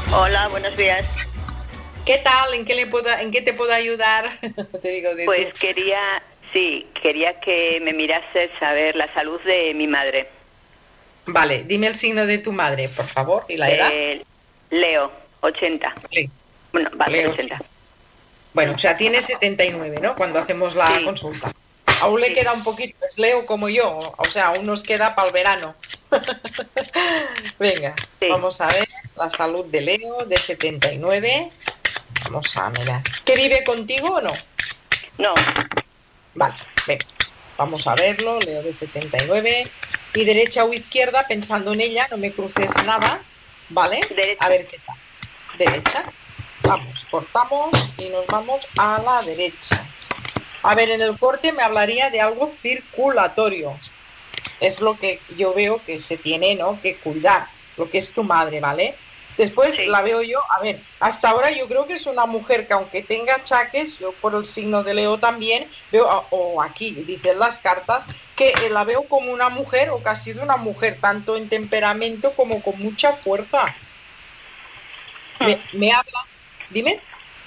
Hola, buenos días. ¿Qué tal? ¿En qué te puedo ayudar? Te digo de tú. Pues quería que me mirases a ver la salud de mi madre. Vale, dime el signo de tu madre, por favor, y la edad. Eh, Leo, 80. Leo, Bueno, va a ser Leo, 80. sí. Bueno, o sea, tiene 79, ¿no? Cuando hacemos la Sí, consulta. Aún le sí. queda un poquito, es Leo como yo, o sea, aún nos queda para el verano. Venga, Sí. vamos a ver la salud de Leo de 79. Vamos a mirar. ¿Que vive contigo o no? No, Vale, venga, vamos a verlo, Leo de 79. Y derecha o izquierda, pensando en ella, no me cruces nada, ¿vale? A derecha. ver qué tal. Derecha. Vamos, cortamos y nos vamos a la derecha. A ver, en el corte me hablaría de algo circulatorio. Es lo que yo veo que se tiene, ¿no?, que cuidar, lo que es tu madre, ¿vale? Después Sí. la veo yo, a ver, hasta ahora yo creo que es una mujer que aunque tenga achaques, yo por el signo de Leo también, veo, o aquí dicen las cartas, que la veo como una mujer o que ha sido una mujer tanto en temperamento como con mucha fuerza. Mm. Me habla, dime.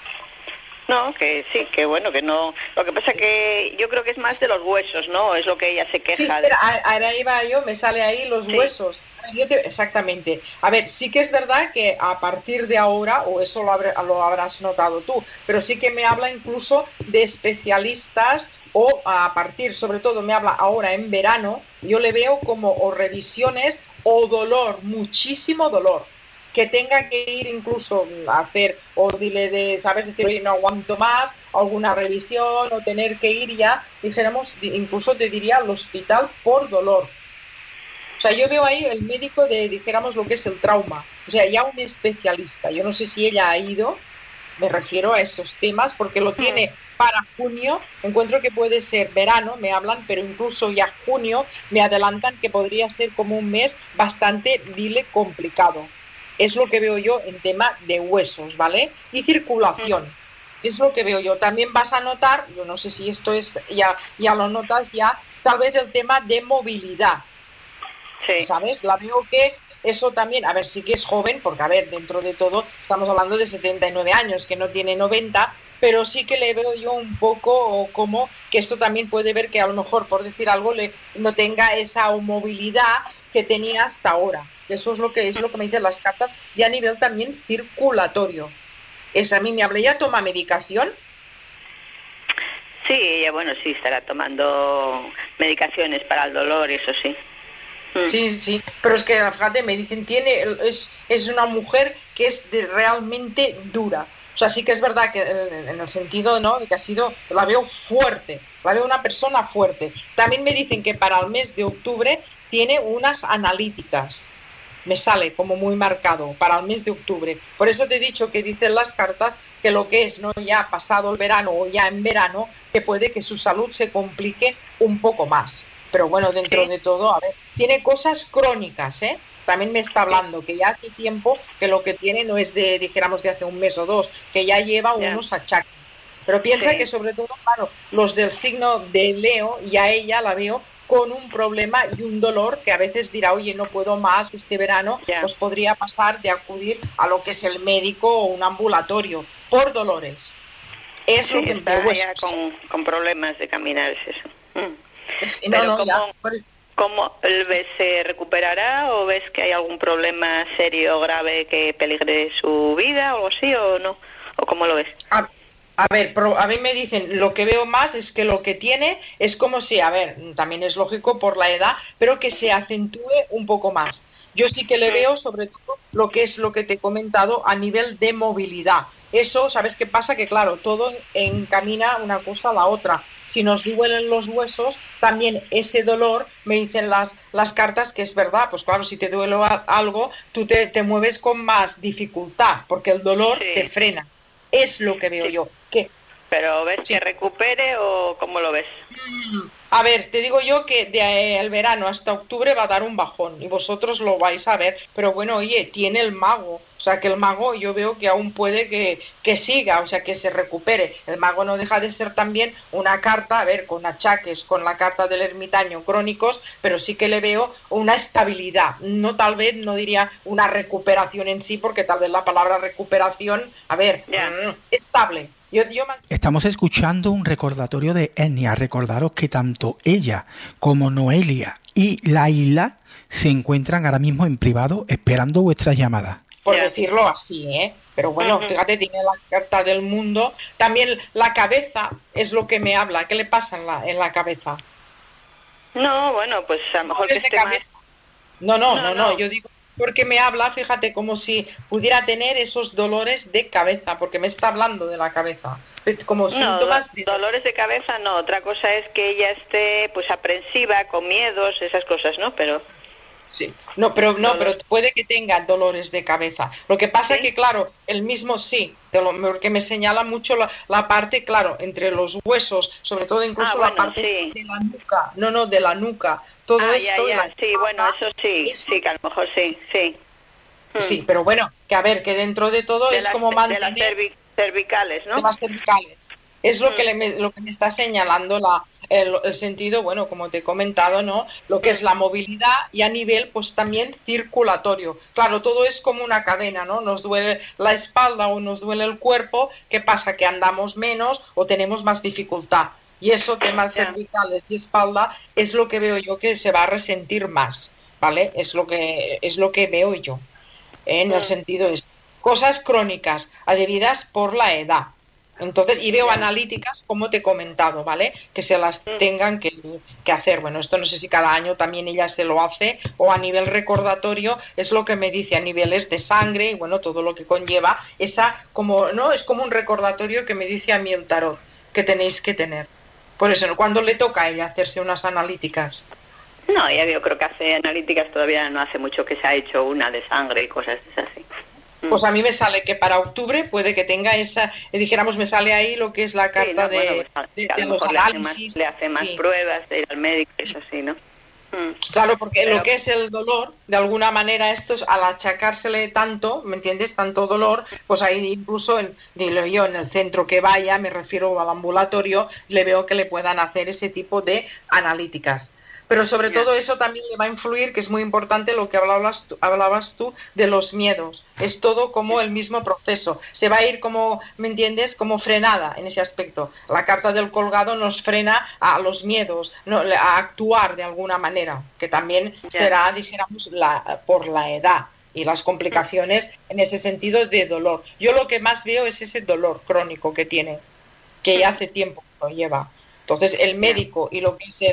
No, que sí, que bueno, que no. Lo que pasa que yo creo que es más de los huesos, ¿no? Es lo que ella se Sí, queja de. espera, ahora iba yo, me sale ahí los Sí. huesos. Exactamente. A ver, sí que es verdad que a partir de ahora, o eso lo habrás notado tú, pero sí que me habla incluso de especialistas o a partir, sobre todo me habla ahora en verano, yo le veo como o revisiones o dolor, muchísimo dolor, que tenga que ir incluso a hacer, o dile de, sabes, decir, oye, no aguanto más, alguna revisión, o tener que ir ya, dijéramos, incluso te diría al hospital por dolor. O sea, yo veo ahí el médico de, dijéramos, lo que es el trauma. O sea, ya un especialista. Yo no sé si ella ha ido, me refiero a esos temas, porque lo Mm. tiene para junio. Encuentro que puede ser verano, me hablan, pero incluso ya junio me adelantan que podría ser como un mes bastante, dile, complicado. Es lo que veo yo en tema de huesos, ¿vale? Y circulación. Es lo que veo yo. También vas a notar, yo no sé si esto es, ya lo notas ya, tal vez el tema de movilidad. Sí. ¿Sabes? La veo que eso también, a ver, sí que es joven, porque a ver, dentro de todo estamos hablando de 79 años, que no tiene 90, pero sí que le veo yo un poco como que esto también puede ver que a lo mejor, por decir algo, no tenga esa movilidad que tenía hasta ahora. Eso es lo que me dicen las cartas, y a nivel también circulatorio. Es a mí me habla, ¿ya toma medicación? Sí, ella, bueno, sí, estará tomando medicaciones para el dolor y eso sí. Mm. Sí, sí, pero es que fíjate, me dicen, es una mujer que es realmente dura. O sea, sí que es verdad que en el sentido, ¿no?, de que ha sido, la veo fuerte, la veo una persona fuerte. También me dicen que para el mes de octubre tiene unas analíticas. Me sale como muy marcado para el mes de octubre. Por eso te he dicho que dicen las cartas que lo que es, ¿no?, ya pasado el verano o ya en verano, que puede que su salud se complique un poco más. Pero bueno, dentro Sí, de todo, a ver, tiene cosas crónicas, ¿eh? También me está sí, hablando que ya hace tiempo que lo que tiene no es de, dijéramos, de hace un mes o dos, que ya lleva ya. unos achaques. Pero piensa que Sí, sobre todo, claro, los del signo de Leo, y a ella la veo con un problema y un dolor que a veces dirá, oye, no puedo más este verano, ya. pues podría pasar de acudir a lo que es el médico o un ambulatorio por dolores. Es Sí, lo que de está ya huesos, ¿eh? con problemas de caminar, es eso. Mm. No, Pero no, ya. ¿cómo ves, se recuperará o ves que hay algún problema serio o grave que peligre su vida o algo así o no? ¿O cómo lo ves? A, a ver, a mí me dicen, lo que veo más es que lo que tiene es como si, a ver, también es lógico por la edad, pero que se acentúe un poco más. Yo sí que le Mm. veo sobre todo lo que es lo que te he comentado a nivel de movilidad. Eso, ¿sabes qué pasa? Que claro, todo encamina una cosa a la otra. Si nos duelen los huesos, también ese dolor, me dicen las cartas que es verdad, pues claro, si te duele algo, tú te mueves con más dificultad, porque el dolor te Sí, frena. Es lo que veo sí. yo. Que ¿Pero ves que sí. recupere o cómo lo ves? A ver, te digo yo que el verano hasta octubre va a dar un bajón y vosotros lo vais a ver, pero bueno, oye, tiene el mago, o sea que el mago yo veo que aún puede que siga, o sea que se recupere. El mago no deja de ser también una carta, a ver, con achaques, con la carta del ermitaño crónicos, pero sí que le veo una estabilidad, no tal vez, no diría una recuperación en sí, porque tal vez la palabra recuperación, a ver, estable. Estamos escuchando un recordatorio de Enya. Recordaros que tanto ella como Noelia y Laila se encuentran ahora mismo en privado esperando vuestras llamadas. Por decirlo así, ¿eh? Pero bueno, fíjate, tiene la carta del mundo. También la cabeza es lo que me habla. ¿Qué le pasa en la cabeza? No, bueno, pues a lo mejor que esté más... No, yo digo porque me habla, fíjate, como si pudiera tener esos dolores de cabeza, porque me está hablando de la cabeza. Como síntomas de... dolores de cabeza no, otra cosa es que ella esté pues aprensiva, con miedos, esas cosas, ¿no? Pero... Sí, pero puede que tenga dolores de cabeza. Lo que pasa es que, claro, el mismo porque me señala mucho la parte, claro, entre los huesos, sobre todo incluso la parte de la nuca, de la nuca. Todo esto, sí, bueno, eso sí, que a lo mejor sí. Sí, pero bueno, que a ver, que dentro de todo es como mantener... De las cervicales, ¿no? De las cervicales. Es lo que me está señalando el sentido, bueno, como te he comentado, ¿no? Lo que es la movilidad y a nivel, pues también circulatorio. Claro, todo es como una cadena, ¿no? Nos duele la espalda o nos duele el cuerpo, ¿qué pasa? Que andamos menos o tenemos más dificultad. Y eso, temas cervicales y espalda, es lo que veo yo que se va a resentir más, ¿vale? Es lo que veo yo, en el sentido es cosas crónicas, adheridas por la edad. Entonces, y veo analíticas, como te he comentado, ¿vale? Que se las tengan que hacer. Bueno, esto no sé si cada año también ella se lo hace o a nivel recordatorio es lo que me dice a niveles de sangre y bueno, todo lo que conlleva esa, como, ¿no? Es como un recordatorio que me dice a mí el tarot que tenéis que tener. Por eso, ¿cuándo le toca a ella hacerse unas analíticas? No, yo creo que hace analíticas todavía no hace mucho que se ha hecho una de sangre y cosas así. Pues a mí me sale que para octubre puede que tenga esa, dijéramos, me sale ahí lo que es la carta de los análisis. Le hace más pruebas de ir al médico, eso sí, ¿no? Claro, porque lo que es el dolor, de alguna manera, estos al achacársele tanto, ¿me entiendes? Tanto dolor, pues ahí incluso, digo yo, en el centro que vaya, me refiero al ambulatorio, le veo que le puedan hacer ese tipo de analíticas. Pero sobre todo eso también le va a influir, que es muy importante lo que hablabas tú de los miedos. Es todo como el mismo proceso. Se va a ir como, ¿me entiendes? Como frenada en ese aspecto. La carta del colgado nos frena a los miedos, a actuar de alguna manera, que también será, dijéramos, por la edad y las complicaciones en ese sentido de dolor. Yo lo que más veo es ese dolor crónico que tiene, que ya hace tiempo que lo lleva. Entonces el médico y lo que es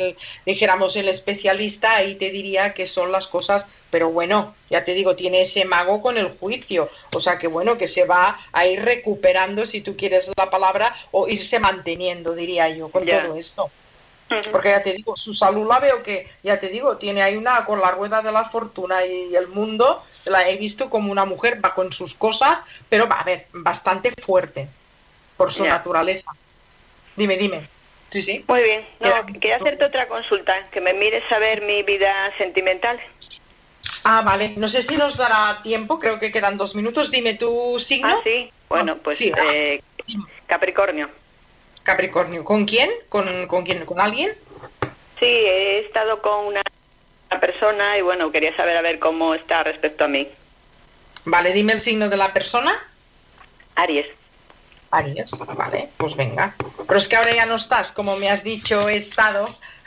el especialista, ahí te diría que son las cosas, pero bueno, ya te digo, tiene ese mago con el juicio, o sea que bueno, que se va a ir recuperando, si tú quieres la palabra, o irse manteniendo, diría yo, con todo esto. Porque ya te digo, su salud la veo que, ya te digo, tiene ahí una con la rueda de la fortuna y el mundo, la he visto como una mujer, va con sus cosas, pero va a ver, bastante fuerte, por su naturaleza. Dime. Sí. Muy bien. No, quería hacerte otra consulta, que me mires a ver mi vida sentimental. Ah, vale. No sé si nos dará tiempo, creo que quedan 2 minutos. Dime tu signo. Ah, sí. Bueno, pues sí. Capricornio. Capricornio. ¿Con quién? ¿Con quién? ¿Con alguien? Sí, he estado con una persona y bueno, quería saber a ver cómo está respecto a mí. Vale, dime el signo de la persona. Aries. Aries, vale, pues venga. Pero es que ahora ya no estás, como me has dicho, he estado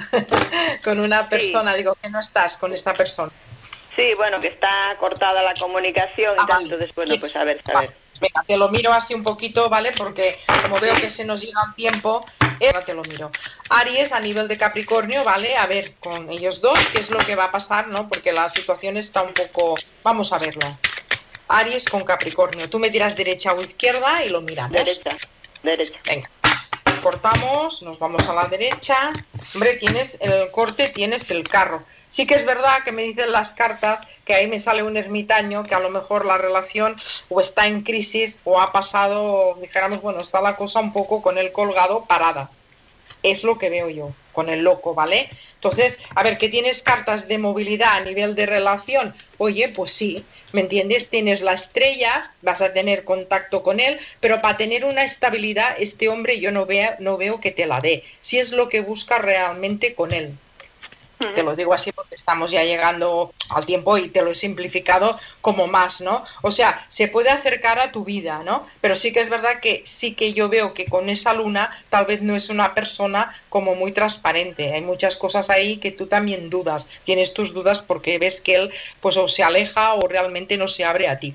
con una persona, digo que no estás con esta persona. Sí, bueno, que está cortada la comunicación y tal, entonces bueno, pues a ver. Venga, te lo miro así un poquito, ¿vale? Porque como veo que se nos llega el tiempo, te lo miro. Aries a nivel de Capricornio, ¿vale? A ver, con ellos dos, ¿qué es lo que va a pasar, no? Porque la situación está un poco... Vamos a verlo. Aries con Capricornio. Tú me dirás derecha o izquierda y lo miramos. Derecha. Venga. Cortamos, nos vamos a la derecha. Hombre, tienes el corte, tienes el carro. Sí que es verdad que me dicen las cartas que ahí me sale un ermitaño, que a lo mejor la relación o está en crisis o ha pasado, dijéramos, bueno, está la cosa un poco con el colgado parada. Es lo que veo yo con el loco, ¿vale? Entonces, a ver, ¿que tienes cartas de movilidad a nivel de relación? Oye, pues sí, ¿me entiendes? Tienes la estrella, vas a tener contacto con él, pero para tener una estabilidad, este hombre yo no veo que te la dé. Si es lo que buscas realmente con él. Te lo digo así porque estamos ya llegando al tiempo y te lo he simplificado como más, ¿no? O sea, se puede acercar a tu vida, ¿no? Pero sí que es verdad que sí que yo veo que con esa luna tal vez no es una persona como muy transparente. Hay muchas cosas ahí que tú también dudas. Tienes tus dudas porque ves que él pues o se aleja o realmente no se abre a ti.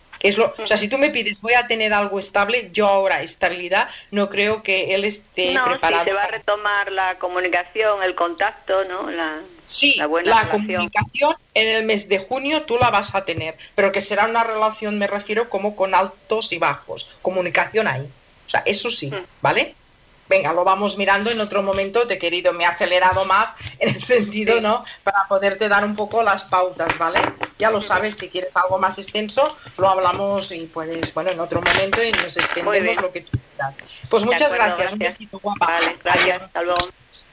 O sea, si tú me pides, voy a tener algo estable, yo ahora, estabilidad, no creo que él esté No, preparado. sí, se va a retomar la comunicación, el contacto, ¿no? Sí, la buena la relación. comunicación en el mes de junio tú la vas a tener, pero que será una relación, me refiero, como con altos y bajos. Comunicación ahí. O sea, eso sí, ¿vale? Venga, lo vamos mirando en otro momento. Te he querido, me he acelerado más en el sentido, ¿no? Para poderte dar un poco las pautas, ¿vale? Ya lo sabes, si quieres algo más extenso, lo hablamos y puedes, bueno, en otro momento y nos extendemos lo que tú quieras. Pues muchas gracias. Un besito, guapa. Vale, gracias. Hasta luego.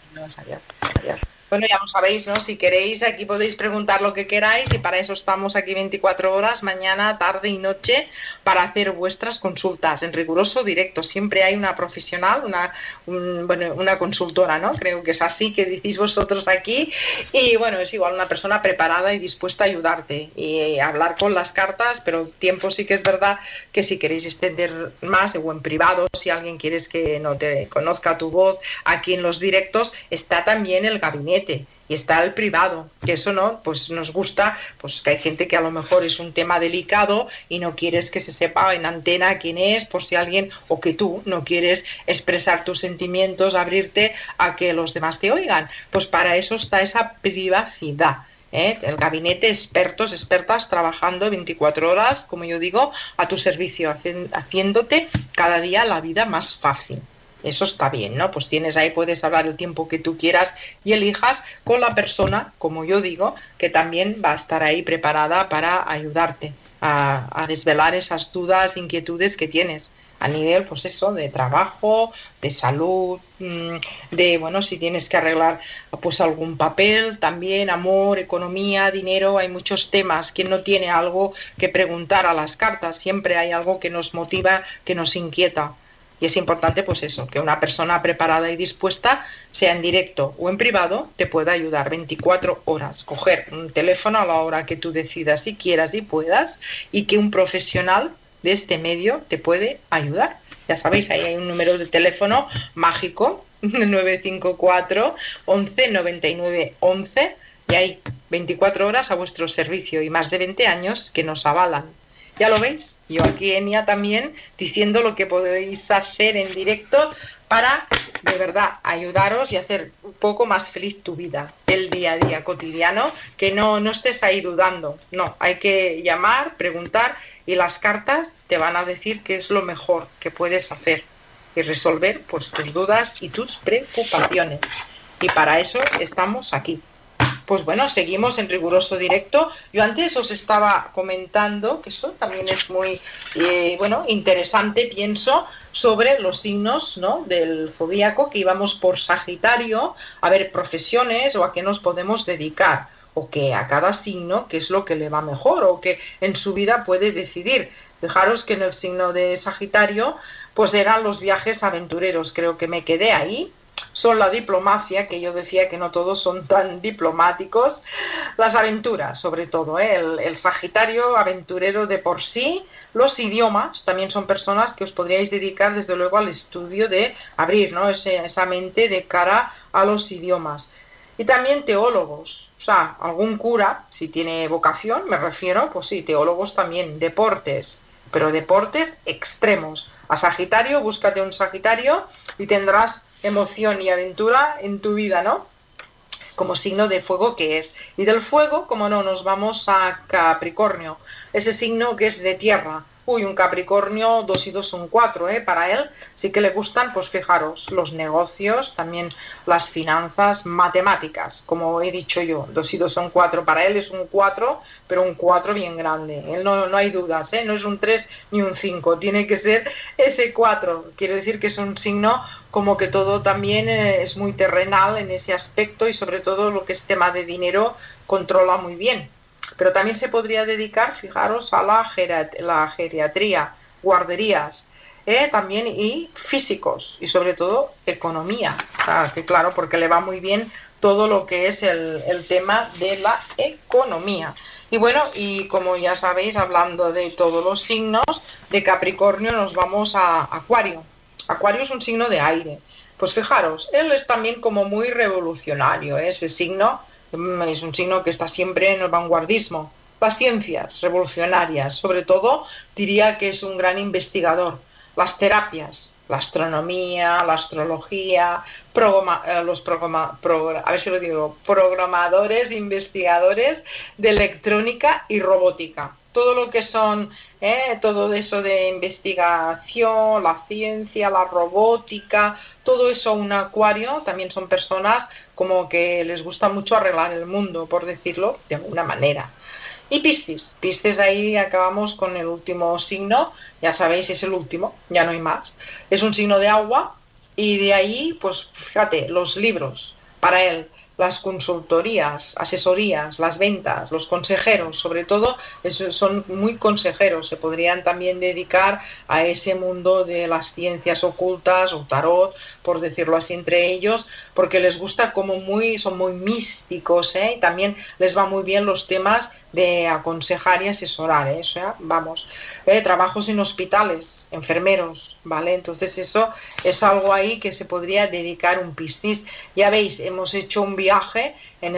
Adiós. Bueno, ya lo sabéis, ¿no? Si queréis, aquí podéis preguntar lo que queráis y para eso estamos aquí 24 horas, mañana, tarde y noche, para hacer vuestras consultas en riguroso directo. Siempre hay una profesional, una consultora, ¿no? Creo que es así que decís vosotros aquí. Y bueno, es igual una persona preparada y dispuesta a ayudarte y hablar con las cartas, pero el tiempo sí que es verdad que si queréis extender más o en privado, si alguien quieres que no te conozca tu voz aquí en los directos, está también el gabinete. Y está el privado, que eso no, pues nos gusta, pues que hay gente que a lo mejor es un tema delicado y no quieres que se sepa en antena quién es, por si alguien, o que tú no quieres expresar tus sentimientos, abrirte a que los demás te oigan. Pues para eso está esa privacidad. El gabinete, expertos, expertas, trabajando 24 horas, como yo digo, a tu servicio, haciéndote cada día la vida más fácil. Eso está bien, ¿no? Pues tienes ahí, puedes hablar el tiempo que tú quieras y elijas con la persona, como yo digo, que también va a estar ahí preparada para ayudarte a desvelar esas dudas, inquietudes que tienes a nivel, pues eso, de trabajo, de salud, de, bueno, si tienes que arreglar pues algún papel, también amor, economía, dinero, hay muchos temas. ¿Quién no tiene algo que preguntar a las cartas? Siempre hay algo que nos motiva, que nos inquieta. Y es importante, pues eso, que una persona preparada y dispuesta, sea en directo o en privado, te pueda ayudar 24 horas. Coger un teléfono a la hora que tú decidas y quieras y puedas, y que un profesional de este medio te puede ayudar. Ya sabéis, ahí hay un número de teléfono mágico, 954 11 99 11, y hay 24 horas a vuestro servicio y más de 20 años que nos avalan. Ya lo veis, yo aquí Enia también diciendo lo que podéis hacer en directo para de verdad ayudaros y hacer un poco más feliz tu vida, el día a día cotidiano, que no estés ahí dudando. No, hay que llamar, preguntar y las cartas te van a decir qué es lo mejor que puedes hacer y resolver pues tus dudas y tus preocupaciones. Y para eso estamos aquí. Pues bueno, seguimos en riguroso directo. Yo antes os estaba comentando, que eso también es muy interesante, pienso, sobre los signos, ¿no?, del zodíaco, que íbamos por Sagitario, a ver profesiones o a qué nos podemos dedicar, o que a cada signo qué es lo que le va mejor o que en su vida puede decidir. Fijaros que en el signo de Sagitario pues eran los viajes aventureros, creo que me quedé ahí. Son la diplomacia, que yo decía que no todos son tan diplomáticos, las aventuras sobre todo, el Sagitario aventurero de por sí, los idiomas, también son personas que os podríais dedicar desde luego al estudio de abrir, ¿no?, esa mente de cara a los idiomas. Y también teólogos, o sea, algún cura, si tiene vocación, me refiero, pues sí, teólogos también, deportes, pero deportes extremos. A Sagitario, búscate un Sagitario y tendrás emoción y aventura en tu vida, ¿no? Como signo de fuego que es. Y del fuego, como no, nos vamos a Capricornio, ese signo que es de tierra. Uy, un Capricornio, 2 y 2 son 4, para él sí que le gustan, pues fijaros, los negocios, también las finanzas, matemáticas, como he dicho yo, 2 y 2 son 4, para él es un 4, pero un 4 bien grande, él no hay dudas, no es un 3 ni un 5, tiene que ser ese 4, quiere decir que es un signo como que todo también es muy terrenal en ese aspecto y sobre todo lo que es tema de dinero controla muy bien. Pero también se podría dedicar, fijaros, a la geriatría, guarderías, también y físicos y sobre todo economía, que claro, porque le va muy bien todo lo que es el tema de la economía. Y bueno, y como ya sabéis, hablando de todos los signos, de Capricornio nos vamos a Acuario. Acuario es un signo de aire. Pues fijaros, él es también como muy revolucionario, ese signo. Es un signo que está siempre en el vanguardismo. Las ciencias revolucionarias, sobre todo, diría que es un gran investigador. Las terapias, la astronomía, la astrología, programadores, investigadores de electrónica y robótica. Todo lo que son, todo eso de investigación, la ciencia, la robótica, todo eso un Acuario, también son personas como que les gusta mucho arreglar el mundo, por decirlo de alguna manera. Y Piscis ahí acabamos con el último signo, ya sabéis, es el último, ya no hay más. Es un signo de agua y de ahí, pues fíjate, los libros para él, las consultorías, asesorías, las ventas, los consejeros, sobre todo son muy consejeros, se podrían también dedicar a ese mundo de las ciencias ocultas o tarot, por decirlo así, entre ellos, porque les gusta son muy místicos, y también les va muy bien los temas de aconsejar y asesorar, o sea, trabajos en hospitales, enfermeros, ¿vale? Entonces eso es algo ahí que se podría dedicar un Piscis. Ya veis, hemos hecho un viaje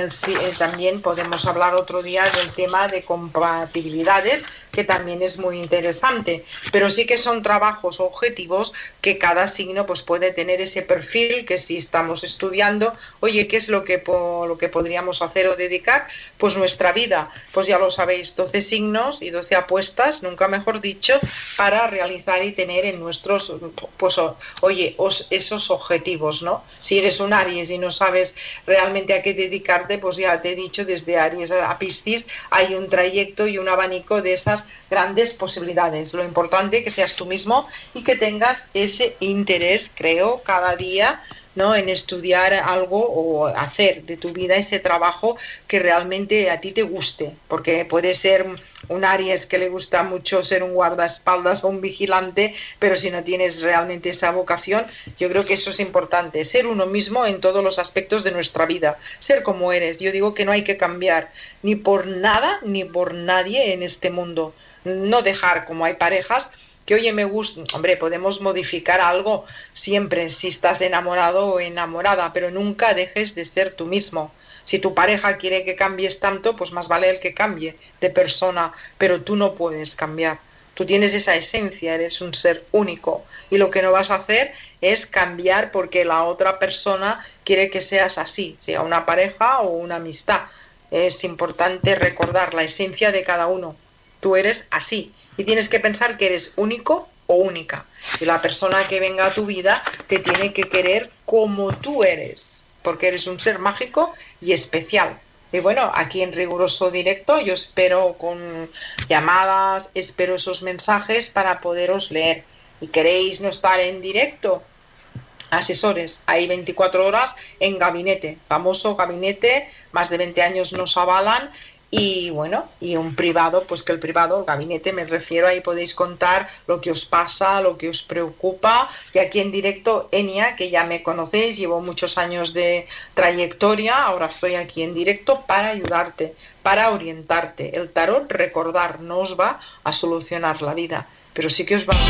también podemos hablar otro día del tema de compatibilidades, que también es muy interesante, pero sí que son trabajos objetivos que cada signo pues puede tener ese perfil, que si estamos estudiando, oye, ¿qué es lo que podríamos hacer o dedicar? Pues nuestra vida, pues ya lo sabéis, 12 signos y 12 apuestas, nunca mejor dicho, para realizar y tener en nuestros, pues oye, esos objetivos, ¿no? Si eres un Aries y no sabes realmente a qué dedicarte, pues ya te he dicho, desde Aries a Piscis hay un trayecto y un abanico de esas grandes posibilidades. Lo importante es que seas tú mismo y que tengas ese interés, creo, cada día, ¿no?, en estudiar algo o hacer de tu vida ese trabajo que realmente a ti te guste, porque puede ser un Aries que le gusta mucho ser un guardaespaldas o un vigilante, pero si no tienes realmente esa vocación, yo creo que eso es importante, ser uno mismo en todos los aspectos de nuestra vida, ser como eres. Yo digo que no hay que cambiar ni por nada ni por nadie en este mundo, no dejar, como hay parejas que oye, me gusta, hombre, podemos modificar algo siempre si estás enamorado o enamorada, pero nunca dejes de ser tú mismo. Si tu pareja quiere que cambies tanto, pues más vale el que cambie de persona, pero tú no puedes cambiar. Tú tienes esa esencia, eres un ser único y lo que no vas a hacer es cambiar porque la otra persona quiere que seas así, sea una pareja o una amistad. Es importante recordar la esencia de cada uno. Tú eres así y tienes que pensar que eres único o única. Y la persona que venga a tu vida te tiene que querer como tú eres, porque eres un ser mágico y especial. Y bueno, aquí en Riguroso Directo yo espero con llamadas, espero esos mensajes para poderos leer. ¿Y queréis no estar en directo? Asesores, hay 24 horas en gabinete, famoso gabinete, más de 20 años nos avalan. Y bueno, y un privado, pues que el privado, el gabinete, me refiero, ahí podéis contar lo que os pasa, lo que os preocupa. Y aquí en directo, Enia, que ya me conocéis, llevo muchos años de trayectoria, ahora estoy aquí en directo para ayudarte, para orientarte. El tarot, recordar, no os va a solucionar la vida, pero sí que os va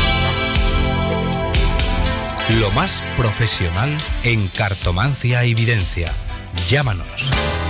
a... Lo más profesional en cartomancia y videncia. Llámanos